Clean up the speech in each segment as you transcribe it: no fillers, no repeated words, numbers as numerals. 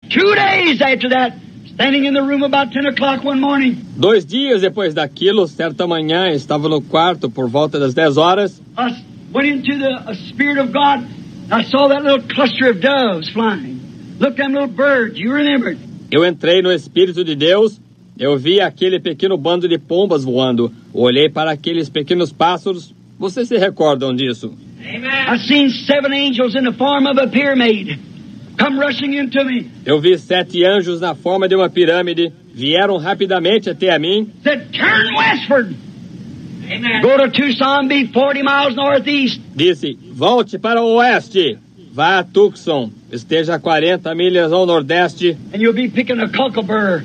2 days after that, standing in the room about 10 o'clock one morning. 2 dias depois daquilo, certa manhã, estava no quarto por volta das 10 horas. I went into the Spirit of God. I saw that little cluster of doves flying. Look, them little birds, you remember it. Eu entrei no Espírito de Deus, eu vi aquele pequeno bando de pombas voando. Olhei para aqueles pequenos pássaros. Vocês se recordam disso? I seen 7 angels in the form of a pyramid come rushing into me. Eu vi 7 anjos na forma de uma pirâmide. Vieram rapidamente até a mim. Said, turn westward. Amen. Go to Tucson, be 40 miles northeast. Disse, volte para o oeste. Vá a Tucson, esteja a 40 milhas ao nordeste. And you'll be picking a kookaburra,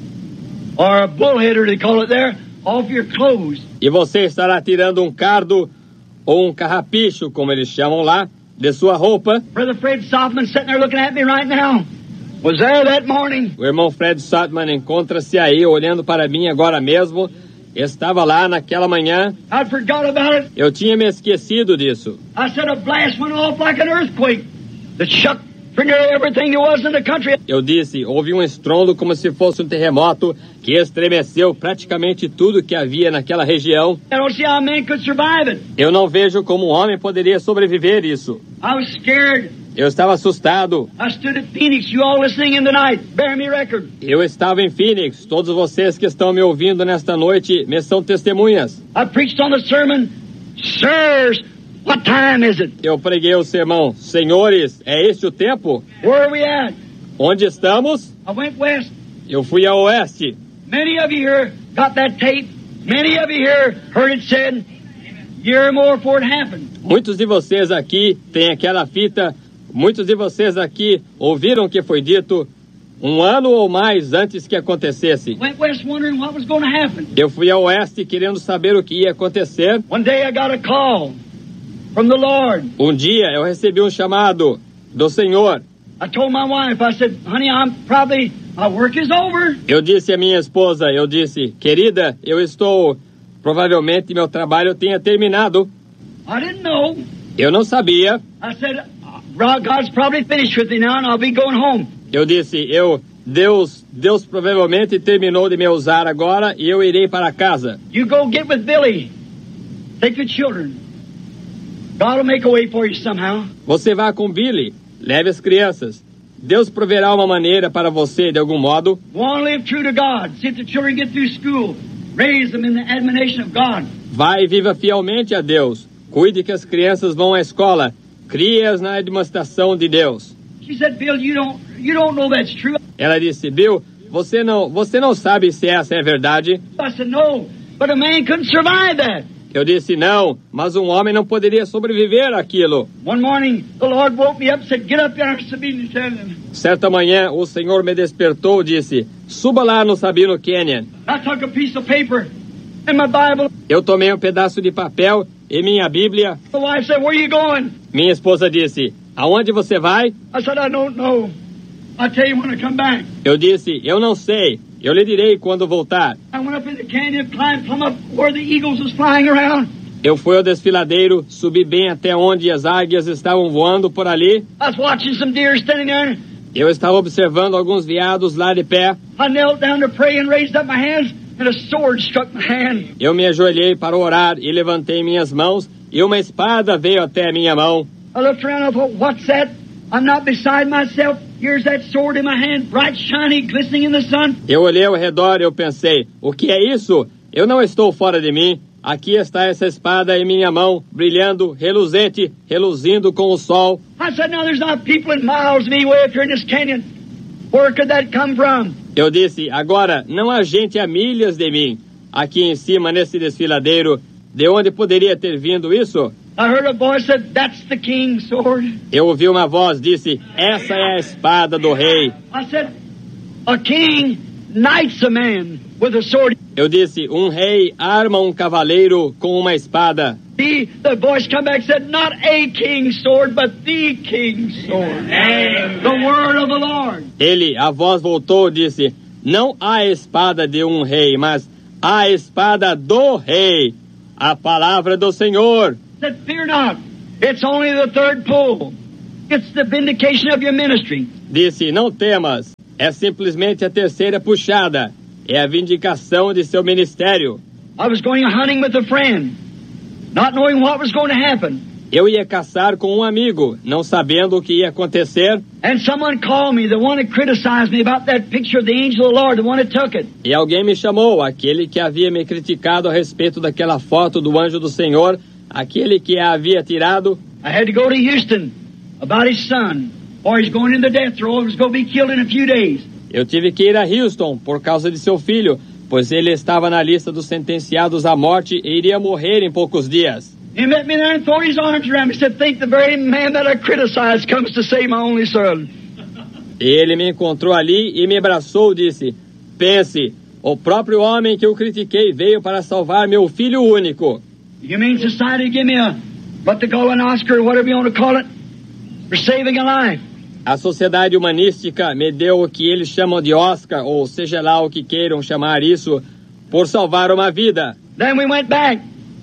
or a bullheader, they call it there, off your clothes. E você estará tirando um cardo, ou um carrapicho, como eles chamam lá, de sua roupa. Brother Fred Softman sitting there looking at me right now. Was there that morning. O irmão Fred Softman encontra-se aí, olhando para mim agora mesmo. Estava lá naquela manhã. I forgot about it. Eu tinha me esquecido disso. I said a blast went off like an earthquake that shook everything there was in the country. Eu disse, houve um estrondo como se fosse um terremoto que estremeceu praticamente tudo que havia naquela região. I don't see how a man could survive it. Eu não vejo como um homem poderia sobreviver isso. I was scared. Eu estava assustado. I stood at Phoenix, you all listening in tonight, bear me record. Eu estava em Phoenix. Todos vocês que estão me ouvindo nesta noite me são testemunhas. I preached on the sermon, sirs, what time is it? Eu preguei o sermão, senhores, é este o tempo? Where are we at? Onde estamos? I went west. Eu fui a oeste. Many of you here got that tape. Many of you here heard it said, year or more before it happened. Muitos de vocês aqui têm aquela fita. Muitos de vocês aqui ouviram o que foi dito 1 ano ou mais antes que acontecesse. Went west wondering what was going to happen. Eu fui a oeste querendo saber o que ia acontecer. One day I got a call from the Lord. Um dia eu recebi um chamado do Senhor. I told my wife, I said, honey, my work is over. Eu disse à minha esposa, querida, provavelmente meu trabalho tenha terminado. I didn't know. Eu não sabia. I said, God's probably finished with me now and I'll be going home. Eu disse, Deus provavelmente terminou de me usar agora e eu irei para casa. You go get with Billy. Take the children. God will make a way for you somehow. Você vá com Billy, leve as crianças. Deus proverá uma maneira para você de algum modo. Want to live true to God. See if the children get through school. Raise them in the admonition of God. Vai e viva fielmente a Deus. Cuide que as crianças vão à escola. Crie-as na demonstração de Deus. She said, Bill, you don't know that's true. Ela disse, Bill, você não sabe se essa é verdade. I said, no, but a man couldn't survive that. Eu disse, não, mas um homem não poderia sobreviver àquilo. One morning, the Lord woke me up and said, get up there, Sabine Canyon. Certa manhã, o Senhor me despertou e disse, suba lá no Sabino Canyon. I took a piece of paper and my Bible. Eu tomei um pedaço de papel e minha Bíblia. The wife said, where are you going? Minha esposa disse, aonde você vai? I said, I don't know. I'll tell you when I come back. Eu disse, eu não sei. Eu lhe direi quando voltar. I went up in the canyon, climbed plumb up where the eagles was flying around. Eu fui ao desfiladeiro, subi bem até onde as águias estavam voando por ali. I was watching some deer standing there. Eu estava observando alguns veados lá de pé. I knelt down to pray and raised up my hands, and a sword struck my hand. Eu me ajoelhei para orar e levantei minhas mãos, e uma espada veio até a minha mão. I looked around and I thought, what's that? I'm not beside myself. Here's that sword in my hand, bright, shiny, glistening in the sun. Eu olhei ao redor e eu pensei, o que é isso? Eu não estou fora de mim. Aqui está essa espada em minha mão, brilhando, reluzente, reluzindo com o sol. I said, now there's not people in miles of me way up here in this canyon. Where could that come from? Eu disse, agora, não há gente a milhas de mim. Aqui em cima, nesse desfiladeiro, de onde poderia ter vindo isso? I heard a voice said, that's the king's sword. Eu ouvi uma voz, disse, essa é a espada do rei. I said, a king knights a man with a sword. Eu disse, um rei arma um cavaleiro com uma espada. The voice come back and said, not a king's sword, but the king's sword. The word of the Lord. A voz voltou e disse, não a espada de um rei, mas a espada do rei. A palavra do Senhor. Said, fear not. It's only the third pull. It's the vindication of your ministry. Disse, não temas, é simplesmente a terceira puxada, é a vindicação de seu ministério. I was going hunting with a friend, not knowing what was going to happen. Eu ia caçar com um amigo, não sabendo o que ia acontecer. And someone called me, the one that criticized me about that picture of the angel of the Lord, the one that took it. E alguém me chamou, aquele que havia me criticado a respeito daquela foto do anjo do Senhor, aquele que a havia tirado. I had to go to Houston about his son, or he's going in the death row, he was going to be killed in a few days. Eu tive que ir a Houston por causa de seu filho, pois ele estava na lista dos sentenciados à morte e iria morrer em poucos dias. He met me there and threw his arms around me. He said, think the very man that I criticized comes to save my only son. E ele me encontrou ali e me abraçou e disse, pense, o próprio homem que eu critiquei veio para salvar meu filho único. The Humane Society give me what they call an Oscar, whatever you want to call it, for saving a life. A Sociedade Humanística me deu o que eles chamam de Oscar, ou seja lá o que queiram chamar isso, por salvar uma vida. Then we went back.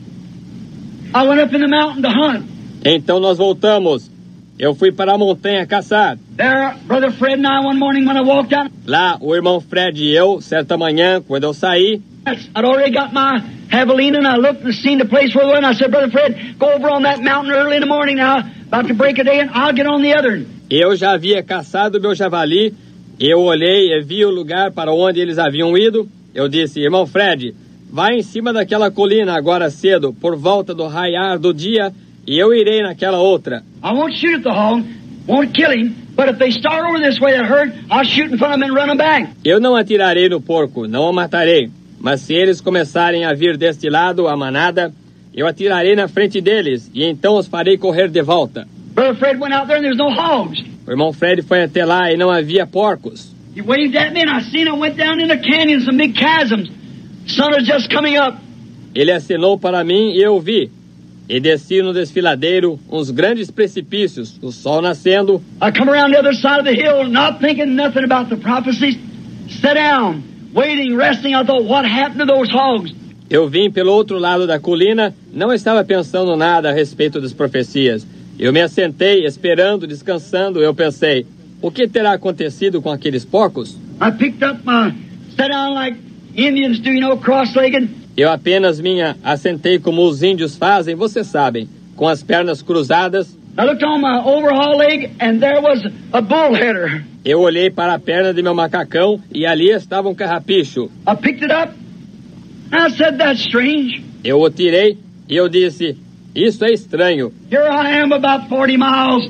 I went up in the mountain to hunt. Então nós voltamos. Eu fui para a montanha caçar. There, Brother Fred and I, one morning when I walked out, Lá, o irmão Fred e eu, certa manhã, quando eu saí, I'd already got my javelin and I looked and seen the place where we went. I said, Brother Fred, go over on that mountain early in the morning now, about to break a day, and I'll get on the other. eu já havia caçado meu javali. Eu olhei e vi o lugar para onde eles haviam ido. Eu disse, irmão Fred, vai em cima daquela colina agora cedo, por volta do raiar do dia, e eu irei naquela outra. I won't shoot at the hog, won't kill him, but if they start over this way, that herd, I'll shoot in front of them and run them back. Eu não atirarei no porco, não o matarei. Mas se eles começarem a vir deste lado, a manada, eu atirarei na frente deles, e então os farei correr de volta. Brother Fred went out there and there's no hogs. O irmão Fred foi até lá e não havia porcos. He waved at me and I seen I went down in the canyons, some big chasms. Sun was just coming up. Ele acenou para mim e eu vi. E desci no desfiladeiro uns grandes precipícios, o sol nascendo. I come around the other side of the hill, not thinking nothing about the prophecies. Sat down, waiting, resting. I thought, what happened to those hogs? Eu vim pelo outro lado da colina, não estava pensando nada a respeito das profecias. Eu me assentei, esperando, descansando. Eu pensei, o que terá acontecido com aqueles porcos? I picked up sat down like Indians do, cross-legged. Eu apenas assentei como os índios fazem, vocês sabem, com as pernas cruzadas. I looked on my overhaul leg and there was a bullheader. Eu olhei para a perna de meu macacão e ali estava um carrapicho. I picked it up and I said, that's strange. Eu o tirei e eu disse, isso é estranho. Here I am about 40 miles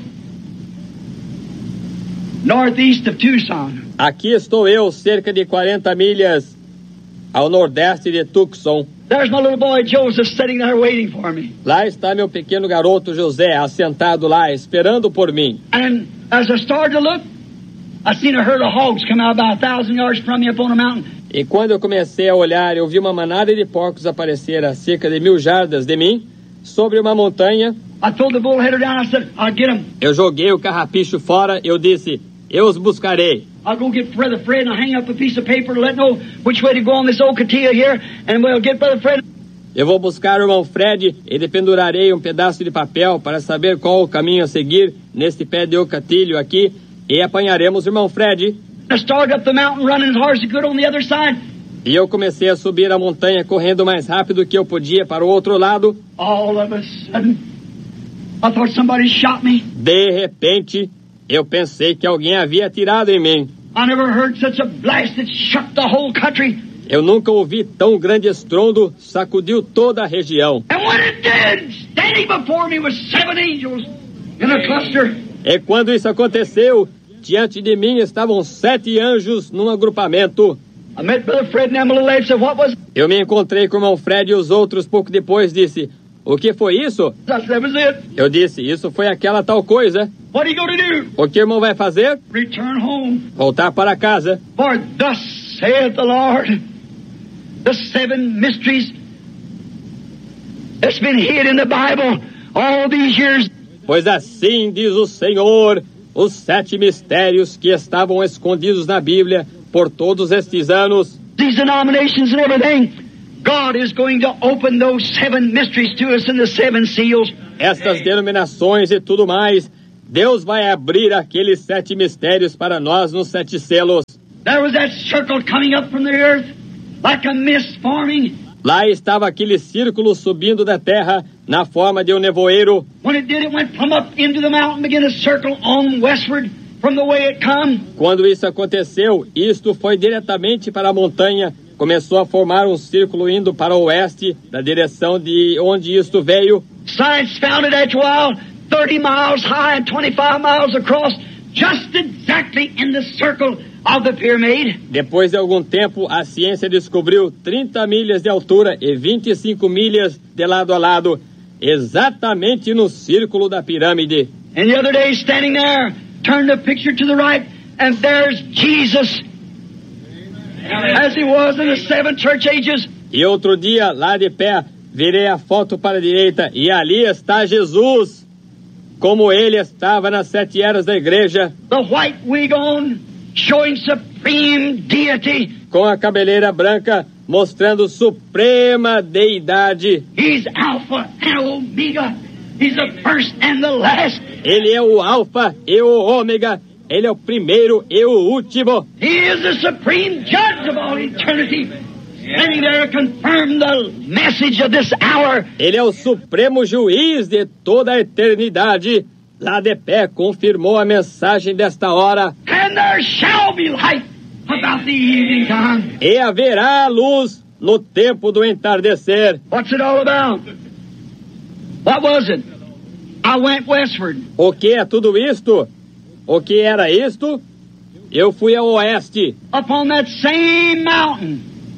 northeast of Tucson. Aqui estou eu, cerca de 40 milhas ao nordeste de Tucson. There's my little boy Joseph sitting there waiting for me. Lá está meu pequeno garoto José, assentado lá, esperando por mim. And as I started to look, I seen a herd of hogs come out about 1,000 yards from me up on the mountain. E quando eu comecei a olhar, eu vi uma manada de porcos aparecer a cerca de 1.000 jardas de mim, sobre uma montanha. I threw the bullheader down. I said, I'll get them. Eu joguei o carrapicho fora, eu disse, eu os buscarei. I'll go get Brother Fred and I'll hang up a piece of paper to let know which way to go on this old catilla here, and we'll get Brother Fred. Eu vou buscar o irmão Fred e lhe pendurarei um pedaço de papel para saber qual o caminho a seguir neste pé de eucatilho aqui, e apanharemos o irmão Fred. I started up the mountain running as hard as I could on the other side. E eu comecei a subir a montanha correndo o mais rápido que eu podia para o outro lado. All of a sudden, I thought somebody shot me. De repente, eu pensei que alguém havia atirado em mim. I never heard such a blast that shook the whole country. Eu nunca ouvi tão grande estrondo, sacudiu toda a região. And when it did, standing before me was 7 angels in a cluster. E quando isso aconteceu, diante de mim estavam 7 anjos num agrupamento. I met Brother Fred and them little lads said, what was it? Eu me encontrei com o irmão Fred e os outros pouco depois disse, o que foi isso? I said, that was it. Eu disse, isso foi aquela tal coisa. What are you going to do? O que o irmão vai fazer? Return home. Voltar para casa. For thus saith the Lord, the 7 mysteries that's been hid in the Bible all these years. Pois assim diz o Senhor, os 7 mistérios que estavam escondidos na Bíblia por todos estes anos. These denominations and everything, God is going to open those 7 mysteries to us in the 7 seals. Estas denominações e tudo mais, Deus vai abrir aqueles 7 mistérios para nós nos 7 selos. There was that circle coming up from the earth like a mist forming. Lá estava aquele círculo subindo da terra na forma de um nevoeiro. When it did, it went plumb up into the mountain, began to circle on westward from the way it come. Quando isso aconteceu, isto foi diretamente para a montanha. Começou a formar um círculo indo para o oeste, da direção de onde isto veio. Science found it after a while, 30 miles high and 25 miles across, just exactly in the circle of the pyramid. Depois de algum tempo, a ciência descobriu 30 milhas de altura e 25 milhas de lado a lado, exatamente no círculo da pirâmide. And the other day, standing there, turn the picture to the right, and there's Jesus, as he was in the 7 church ages. E outro dia, lá de pé, virei a foto para a direita, e ali está Jesus, como ele estava nas 7 eras da igreja. The white wig on, showing supreme deity. Com a cabeleira branca, mostrando suprema deidade. He's Alpha and Omega. He's the first and the last. Ele é o Alfa e o Ômega. Ele é o primeiro e o último. He is the supreme judge of all eternity. Standing there to confirm the message of this hour. Ele é o supremo juiz de toda a eternidade. Lá de pé confirmou a mensagem desta hora. And there shall be light about the evening time. E haverá luz no tempo do entardecer. What's it all about? What was it? I went westward. O que é tudo isto? O que era isto? Eu fui ao oeste. Upon that same mountain,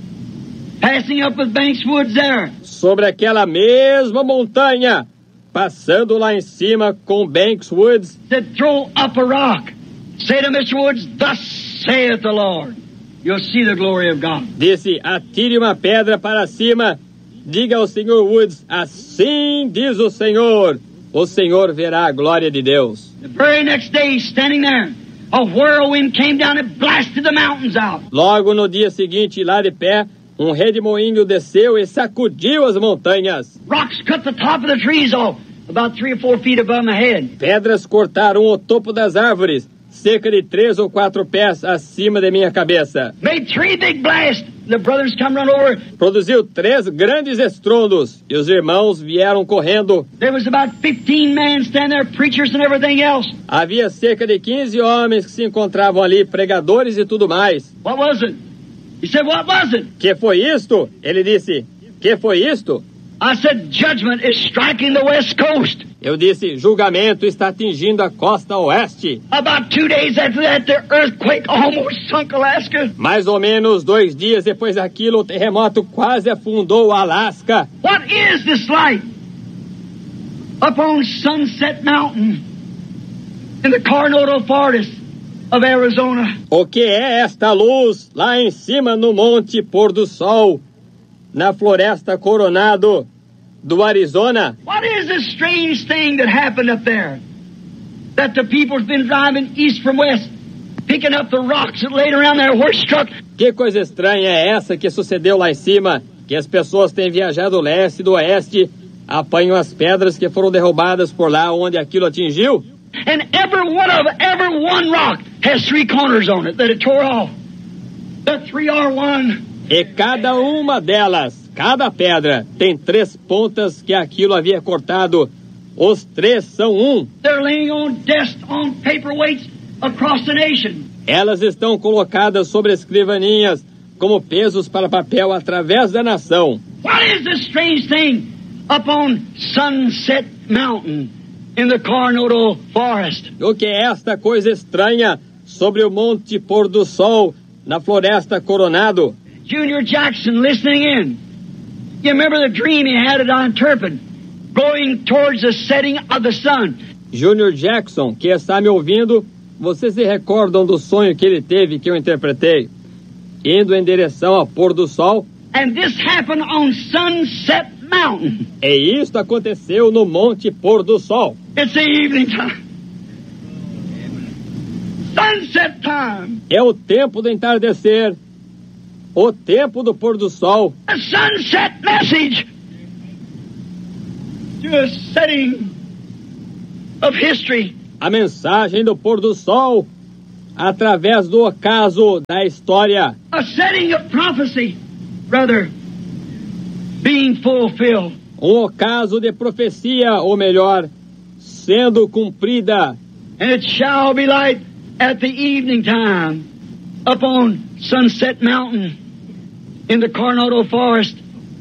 passing up with Banks Woods there. Sobre aquela mesma montanha, passando lá em cima com Banks Woods. Said, throw up a rock. Say to Mr. Woods, thus saith the Lord. You'll see the glory of God. Disse, atire uma pedra para cima. Diga ao Sr. Woods, assim diz o Senhor verá a glória de Deus. The very next day, standing there, a whirlwind came down and blasted the mountains out. Logo no dia seguinte, lá de pé, um redemoinho desceu e sacudiu as montanhas. Rocks cut the top of the trees off, about 3 or 4 feet above my head. Pedras cortaram o topo das árvores, cerca de 3 ou 4 pés acima de minha cabeça. Made 3 big blasts. The brothers come run over. Produziu 3 grandes estrondos e os irmãos vieram correndo. There was about 15 men standing there, preachers and everything else. Havia cerca de 15 homens que se encontravam ali, pregadores e tudo mais. What was it? He said, what was it? Que foi isto? Ele disse, que foi isto? I said, judgment is striking the west coast. Eu disse, julgamento está atingindo a costa oeste. About 2 days after that, the earthquake almost sunk Alaska. Mais ou menos 2 dias depois daquilo, o terremoto quase afundou o Alasca. What is this light? Up on Sunset Mountain in the Coronado Forest of Arizona. O que é esta luz lá em cima no Monte Pôr do Sol, na Floresta Coronado do Arizona? What is this strange thing that happened up there? That the people's been driving east from west, picking up the rocks that laid around there were struck. Que coisa estranha é essa que sucedeu lá em cima? Que as pessoas têm viajado leste e do oeste, apanham as pedras que foram derrubadas por lá onde aquilo atingiu? And every one rock has 3 corners on it that it tore off. The 3 are one. E cada uma delas, cada pedra, tem 3 pontas que aquilo havia cortado. Os 3 são um. They're laying on desks, on paperweights across the nation. Elas estão colocadas sobre escrivaninhas como pesos para papel através da nação. What is this strange thing up on Sunset Mountain in the Coronado Forest? O que é esta coisa estranha sobre o Monte Pôr do Sol, na Floresta Coronado? Junior Jackson listening in. You remember the dream he had at Antwerpen, going towards the setting of the sun. Junior Jackson, que está me ouvindo, vocês se recordam do sonho que ele teve, que eu interpretei? Indo em direção ao pôr do sol. And this happened on Sunset Mountain. E isto aconteceu no Monte Pôr do Sol. It's the evening time. Sunset time. É o tempo do entardecer. O tempo do pôr do sol. A sunset message to a setting of history a mensagem do pôr do sol através do ocaso da história. A setting of prophecy, brother, being fulfilled. Ocaso de profecia, ou melhor, sendo cumprida. And it shall be light at the evening time upon Sunset Mountain in the Coronado Forest,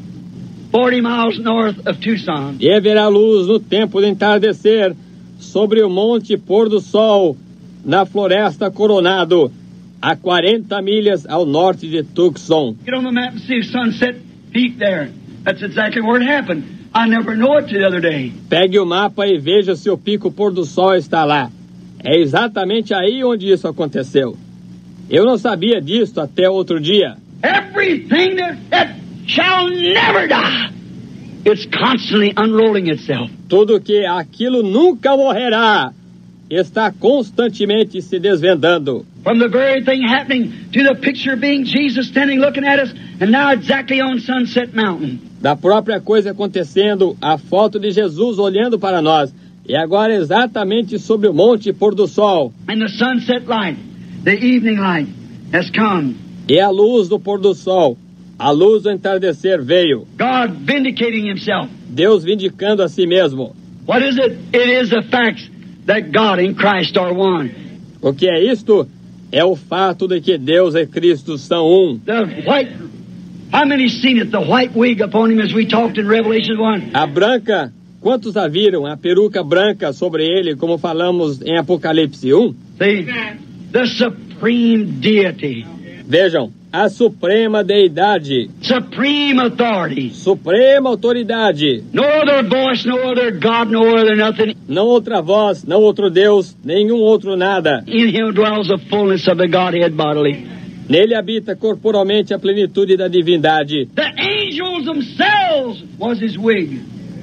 40 miles north of Tucson. E haverá luz no tempo de entardecer sobre o Monte Pôr do Sol, na Floresta Coronado, a 40 milhas ao norte de Tucson. Get on the map and see Sunset Peak there. That's exactly where it happened. I never knew it the other day. Pegue o mapa e veja se o pico pôr do sol está lá. É exatamente aí onde isso aconteceu. Eu não sabia disso até outro dia. Everything that shall never die, it's constantly unrolling itself. Tudo que aquilo nunca morrerá está constantemente se desvendando. From the very thing happening to the picture being Jesus standing looking at us, and now exactly on Sunset Mountain. Da própria coisa acontecendo, a foto de Jesus olhando para nós, e agora exatamente sobre o Monte Pôr do Sol. And the sunset light, the evening light, has come. E a luz do pôr do sol, a luz do entardecer veio. God vindicating himself. Deus vindicando a si mesmo. What is it? It is the fact that God and Christ are one. O que é isto? É o fato de que Deus e Cristo são um. The white, how many seen it? The white wig upon him as we talked in Revelation 1. A branca, quantos a viram? A peruca branca sobre ele, como falamos em Apocalipse 1? See, the supreme deity. Vejam, a suprema deidade, Supreme authority. suprema autoridade. No other voice, no other God, no other nothing. Não outra voz, não outro Deus, nenhum outro nada. In him dwells the fullness of the Godhead bodily. Nele habita corporalmente a plenitude da divindade. The angels themselves was his wig.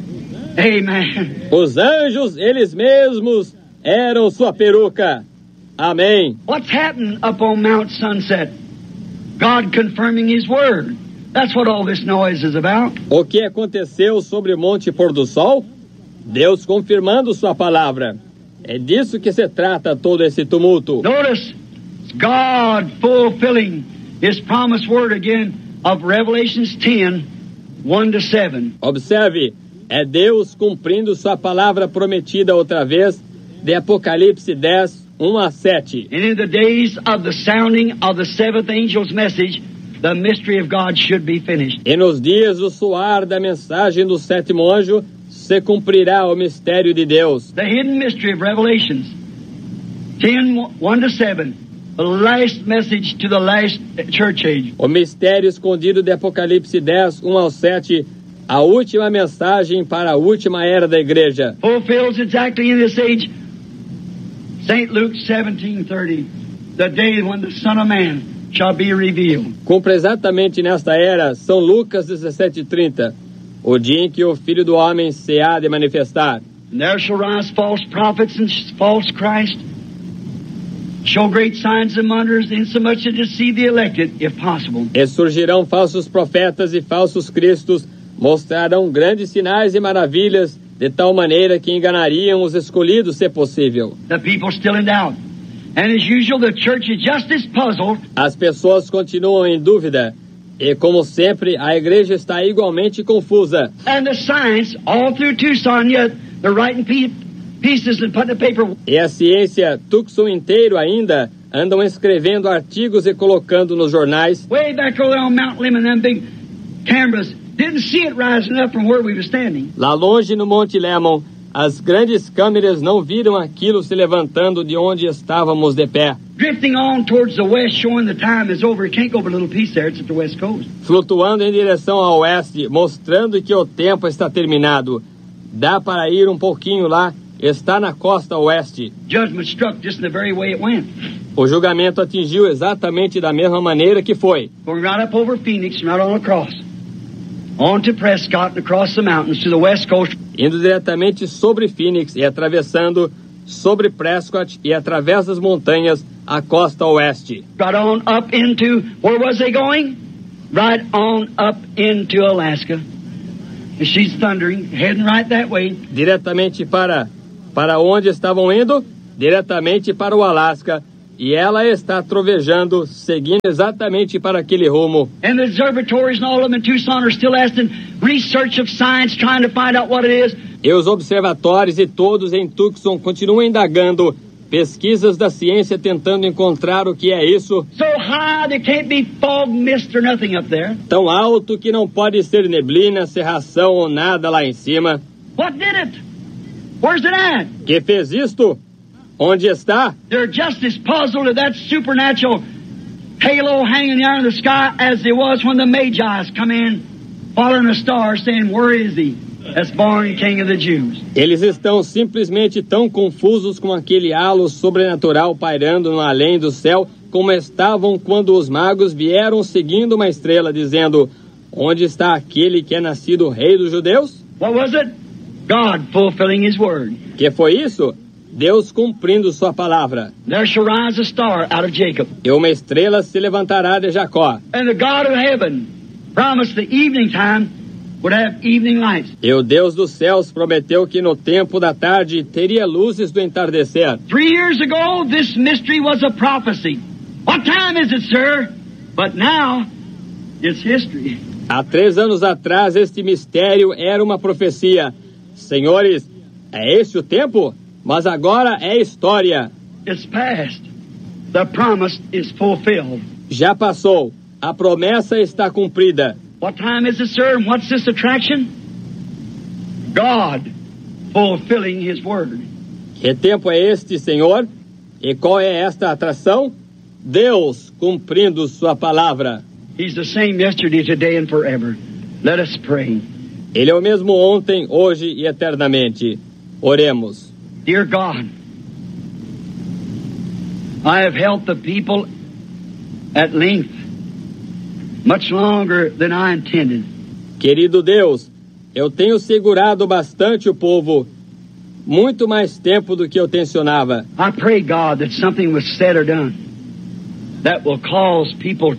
Amen. Os anjos, eles mesmos, eram sua peruca. Amém. What's happened up on Mount Sunset? God confirming his word. That's what all this noise is about. O que aconteceu sobre o Monte Pôr do Sol? Deus confirmando sua palavra. É disso que se trata todo esse tumulto. Notice, it's God fulfilling his promised word again of Revelations 10, 1-7. Observe, é Deus cumprindo sua palavra prometida outra vez, de Apocalipse 10, 1-7. And in the days of the sounding of the seventh angel's message, the mystery of God should be finished. E nos dias do soar da mensagem do sétimo anjo, se cumprirá o mistério de Deus. The hidden mystery of Revelations 10, 1-7. The last message to the last church age. O mistério escondido de Apocalipse 10, 1-7, a última mensagem para a última era da igreja. Fulfills exactly in this age St. Luke 17:30, the day when the Son of Man shall be revealed. Cumpre exatamente nesta era, São Lucas 17:30, o dia em que o Filho do Homem se há de manifestar. And there shall rise false prophets and false Christ, show great signs and wonders, insomuch as to deceive the elected, if possible. E surgirão falsos profetas e falsos cristos, mostrarão grandes sinais e maravilhas, de tal maneira que enganariam os escolhidos, se possível. The people still in doubt. And as usual, the church is just as puzzled. As pessoas continuam em dúvida. E, como sempre, a igreja está igualmente confusa. And the science, all through Tucson, yet they're writing pieces and putting the paper. E a ciência, Tucson inteiro ainda, andam escrevendo artigos e colocando nos jornais. Way back over there on Mount Lemmon, them big cameras, didn't see it rising up from where we were standing. Lá longe no Monte Lemmon, as grandes câmeras não viram aquilo se levantando de onde estávamos de pé. Drifting on towards the west, showing the time is over. It can't go over a little piece there. It's at the west coast. Flutuando em direção ao oeste, mostrando que o tempo está terminado. Dá para ir um pouquinho lá, está na costa oeste. Judgment struck just in the very way it went. O julgamento atingiu exatamente da mesma maneira que foi. Going right up over Phoenix and right on across. On to Prescott and across the mountains to the west coast. Indo diretamente sobre Phoenix e atravessando sobre Prescott e através das montanhas a costa oeste. Right on up into, where was they going? Right on up into Alaska. And she's thundering, heading right that way. Diretamente para onde estavam indo? diretamente para o Alasca, e ela está trovejando, seguindo exatamente para aquele rumo. And the observatories and all of them in Tucson are still asking research of science, trying to find out what it is. E os observatórios e todos em Tucson continuam indagando, pesquisas da ciência tentando encontrar o que é isso. So high there can't be fog, mist or nothing up there. Tão alto que não pode ser neblina, cerração ou nada lá em cima. What did it? Where's it at? Que fez isto? Onde está? They're just as puzzled at that supernatural halo hanging there in the sky as they was when the Magi's come in, following a star, saying, "Where is he that's born King of the Jews?" Eles estão simplesmente tão confusos com aquele halo sobrenatural pairando no além do céu, como estavam quando os magos vieram seguindo uma estrela, dizendo: onde está aquele que é nascido rei dos judeus? What was it? God fulfilling His word. Que foi isso? Deus cumprindo sua palavra. There shall rise a star out of Jacob. E uma estrela se levantará de Jacó. And the God of heaven promised the evening time would have evening lights. E o Deus dos céus prometeu que no tempo da tarde teria luzes do entardecer. 3 years ago, this mystery was a prophecy. What time is it, sir? But now, it's history. Há 3 anos atrás, este mistério era uma profecia. Senhores, é esse o tempo? Mas agora é história. It's past. The promise is fulfilled. Já passou. A promessa está cumprida. What time is it, sir? And what's this attraction? God fulfilling His word. Que tempo é este, Senhor? E qual é esta atração? Deus cumprindo sua palavra. He's the same yesterday, today, and forever. Let us pray. Ele é o mesmo ontem, hoje e eternamente. Oremos. Dear God, I have helped the people at length, much longer than I intended. Querido Deus, eu tenho segurado bastante o povo, muito mais tempo do que eu tensionava. I pray, God, that something was said or done that will cause people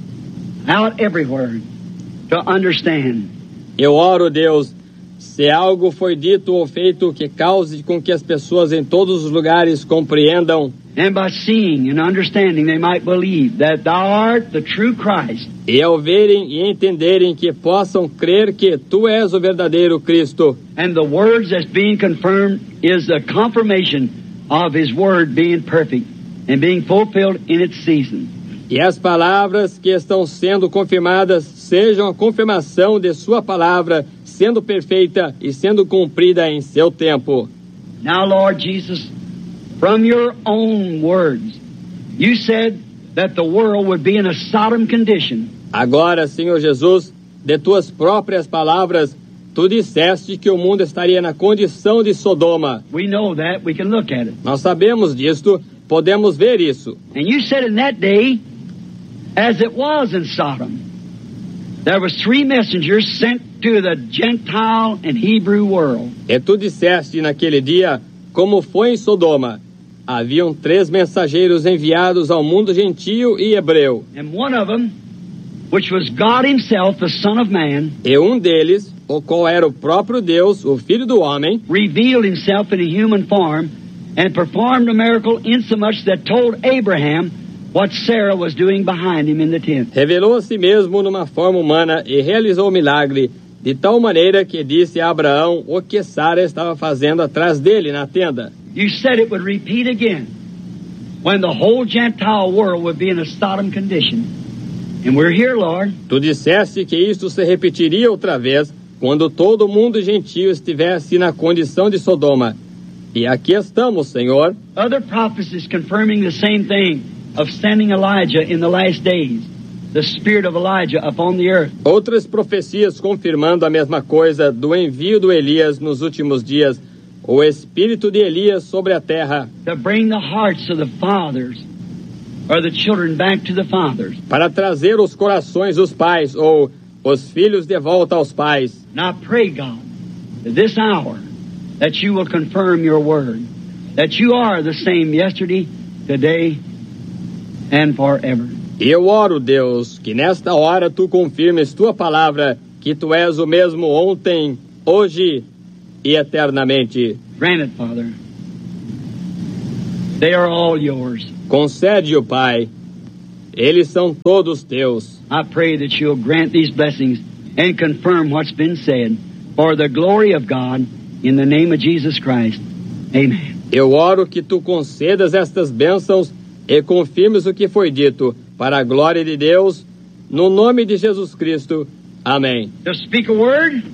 out everywhere to understand. Eu oro, Deus, se algo foi dito ou feito que cause com que as pessoas em todos os lugares compreendam. And by seeing and understanding, they might believe that Thou art the true Christ. E ao verem e entenderem que possam crer que Tu és o verdadeiro Cristo. And the words that's being confirmed is the confirmation of His word being perfect and being fulfilled in its season. E as palavras que estão sendo confirmadas sejam a confirmação de Sua palavra sendo perfeita e sendo cumprida em seu tempo. Now, Lord Jesus, from your own words, you said that the world would be in a Sodom condition. Agora, Senhor Jesus, de Tuas próprias palavras, Tu disseste que o mundo estaria na condição de Sodoma. We know that. We can look at it. Nós sabemos disto, podemos ver isso. And you said in that day, as it was in Sodom, there was 3 messengers sent to the Gentile and Hebrew world. E Tu disseste naquele dia, como foi em Sodoma, haviam 3 mensageiros enviados ao mundo gentio e hebreu. And one of them, which was God Himself, the Son of Man, E um deles, o qual era o próprio Deus, o Filho do Homem, revealed Himself in a human form and performed a miracle insomuch that told Abraham what Sarah was doing behind him in the tent. revelou a si mesmo numa forma humana e realizou o milagre, de tal maneira que disse a Abraão o que Sara estava fazendo atrás dele na tenda. You said it would repeat again when the whole Gentile world would be in a Sodom condition. And we're here, Lord. Tu disseste que isto se repetiria outra vez, quando todo mundo gentio estivesse na condição de Sodoma. E aqui estamos, Senhor. Other prophecies confirming the same thing of sending Elijah in the last days, the spirit of Elijah upon the earth. Outras profecias confirmando a mesma coisa do envio do Elias nos últimos dias, o espírito de Elias sobre a terra, To bring the hearts of the fathers or the children back to the fathers. para trazer os corações dos pais ou os filhos de volta aos pais. And I pray, God, that this hour that you will confirm your word, that you are the same yesterday, today, and forever. E eu oro, Deus, que nesta hora tu confirmes tua palavra, que tu és o mesmo ontem, hoje e eternamente. Grant it, Father. They are all yours. Concede-o, Pai. Eles são todos teus. I pray that you'll grant these blessings and confirm what's been said for the glory of God in the name of Jesus Christ. Amen. Eu oro que tu concedas estas bênçãos e confirmes o que foi dito para a glória de Deus, no nome de Jesus Cristo. Amém. To speak a word,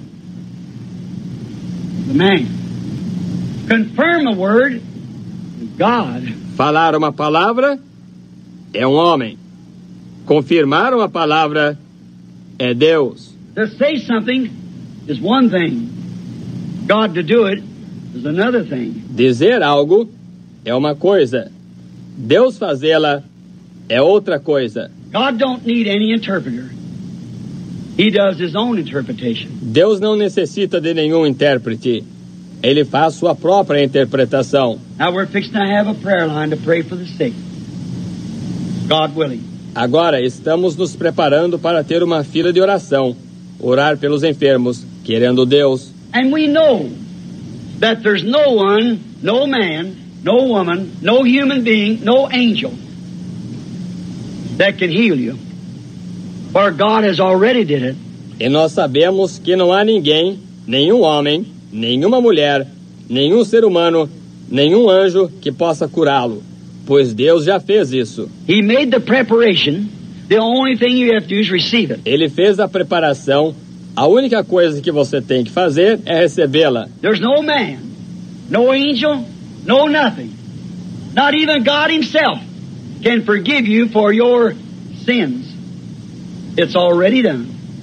the man. Confirm a word, God. Falar uma palavra é um homem. Confirmar uma palavra é Deus. To say something is one thing. God to do it is another thing. Dizer algo é uma coisa. Deus fazê-la é outra coisa. God don't need any interpreter. He does his own interpretation. Deus não necessita de nenhum intérprete. Ele faz sua própria interpretação. Now we're fixing to have a prayer line to pray for the sick. God willing. Agora estamos nos preparando para ter uma fila de oração, orar pelos enfermos, querendo Deus. And we know that there's no one, no man, no woman, no human being, no angel that can heal you. For God has already did it. E nós sabemos que não há ninguém, nenhum homem, nenhuma mulher, nenhum ser humano, nenhum anjo que possa curá-lo, pois Deus já fez isso. He made the preparation. The only thing you have to do is receive it. Ele fez a preparação. A única coisa que você tem que fazer é recebê-la. There's no man, no angel, no nothing. Not even God himself can forgive you for your sins. It's already done.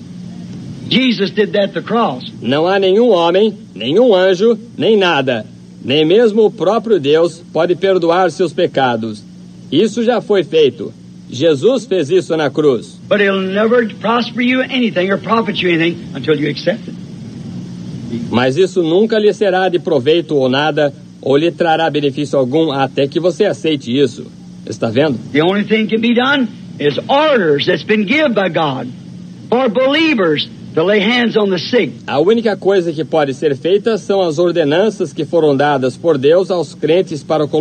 Jesus did that at the cross. Não há nenhum homem, nenhum anjo, nem nada. Nem mesmo o próprio Deus pode perdoar seus pecados. Isso já foi feito. Jesus fez isso na cruz. But it'll never prosper you anything or profit you anything until you accept it. Mas isso nunca lhe será de proveito ou nada, ou lhe trará benefício algum até que você aceite isso. Está vendo? The only thing can be done is orders that's been given by God for believers to lay hands on the sick. A única coisa que pode ser feita são as ordenanças que foram dadas por Deus aos crentes para